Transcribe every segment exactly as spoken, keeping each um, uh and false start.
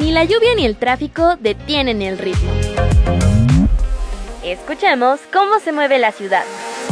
Ni la lluvia ni el tráfico detienen el ritmo. Escuchemos cómo se mueve la ciudad.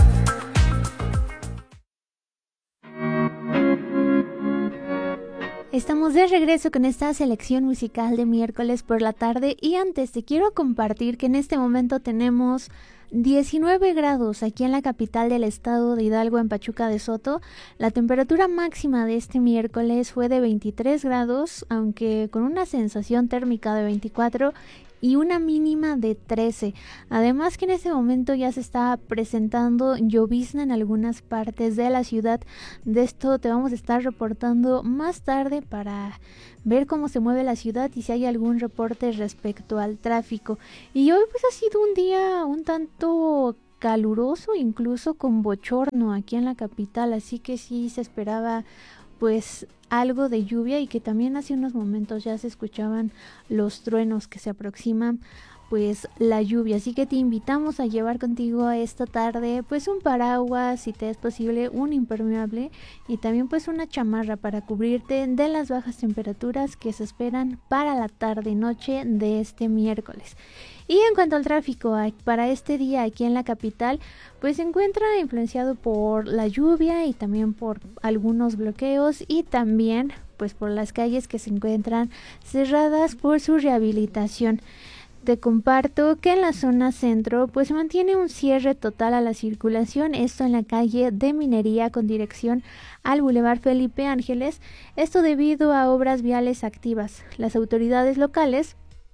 Estamos de regreso con esta selección musical de miércoles por la tarde y antes te quiero compartir que en este momento tenemos diecinueve grados aquí en la capital del estado de Hidalgo, en Pachuca de Soto. La temperatura máxima de este miércoles fue de veintitrés grados, aunque con una sensación térmica de veinticuatro y una mínima de trece. Además que en este momento ya se está presentando llovizna en algunas partes de la ciudad. De esto te vamos a estar reportando más tarde para ver cómo se mueve la ciudad y si hay algún reporte respecto al tráfico. Y hoy pues ha sido un día un tanto caluroso, incluso con bochorno aquí en la capital, así que sí se esperaba pues algo de lluvia y que también hace unos momentos ya se escuchaban los truenos que se aproximan pues la lluvia, así que te invitamos a llevar contigo esta tarde pues un paraguas, si te es posible un impermeable y también pues una chamarra para cubrirte de las bajas temperaturas que se esperan para la tarde noche de este miércoles. Y en cuanto al tráfico para este día aquí en la capital, pues se encuentra influenciado por la lluvia y también por algunos bloqueos y también pues por las calles que se encuentran cerradas por su rehabilitación. Te comparto que en la zona centro pues se mantiene un cierre total a la circulación, esto en la calle de Minería con dirección al Boulevard Felipe Ángeles, esto debido a obras viales activas. Las autoridades locales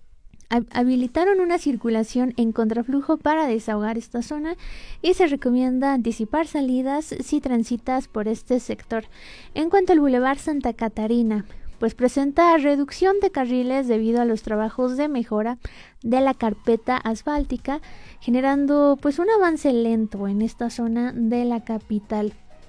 habilitaron una circulación en contraflujo para desahogar esta zona y se recomienda anticipar salidas si transitas por este sector. En cuanto al Boulevard Santa Catarina, pues presenta reducción de carriles debido a los trabajos de mejora de la carpeta asfáltica, generando pues un avance lento en esta zona de la capital.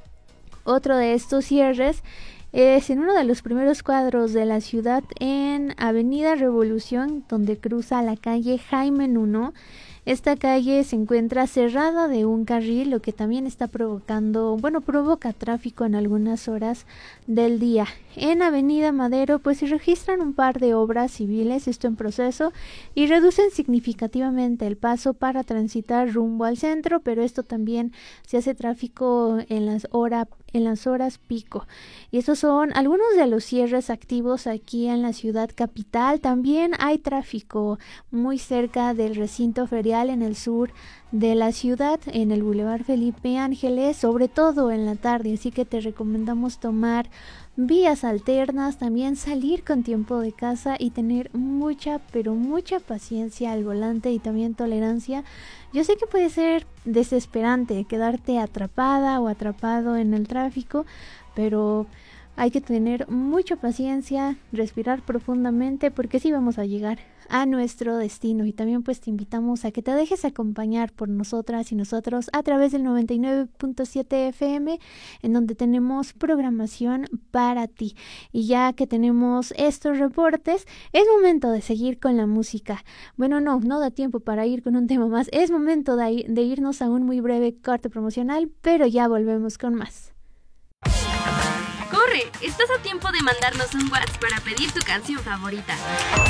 Otro de estos cierres es en uno de los primeros cuadros de la ciudad en Avenida Revolución, donde cruza la calle Jaime Nuno. Esta calle se encuentra cerrada de un carril, lo que también está provocando, bueno, provoca tráfico en algunas horas del día. En Avenida Madero, pues se registran un par de obras civiles, esto en proceso, y reducen significativamente el paso para transitar rumbo al centro, pero esto también se hace tráfico en las horas en las horas pico. Y estos son algunos de los cierres activos aquí en la ciudad capital. También hay tráfico muy cerca del recinto ferial en el sur de la ciudad, en el Boulevard Felipe Ángeles, sobre todo en la tarde, así que te recomendamos tomar vías alternas, también salir con tiempo de casa y tener mucha, pero mucha paciencia al volante y también tolerancia. Yo sé que puede ser desesperante quedarte atrapada o atrapado en el tráfico, pero hay que tener mucha paciencia, respirar profundamente, porque sí vamos a llegar a nuestro destino. Y también pues te invitamos a que te dejes acompañar por nosotras y nosotros a través del noventa y nueve punto siete F M, en donde tenemos programación para ti. Y ya que tenemos estos reportes, es momento de seguir con la música. Bueno, no, no da tiempo para ir con un tema más. Es momento de, de irnos a un muy breve corte promocional, pero ya volvemos con más. ¡Corre! Estás a tiempo de mandarnos un WhatsApp para pedir tu canción favorita.